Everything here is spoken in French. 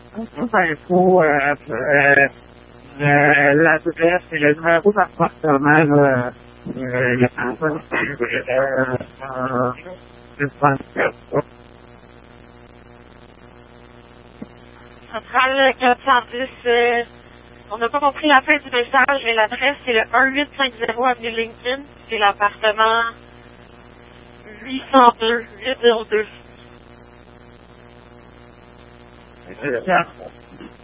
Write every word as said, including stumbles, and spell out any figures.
infos, euh, euh, euh, l'adresse et le numéro d'appartement, euh, euh, la personne, euh, euh, je pense que Centrale quatre cent dix, euh, on n'a pas compris la fin du message, mais l'adresse c'est le un huit cinq zéro avenue Lincoln, c'est l'appartement huit cent deux, huit zéro deux. euh,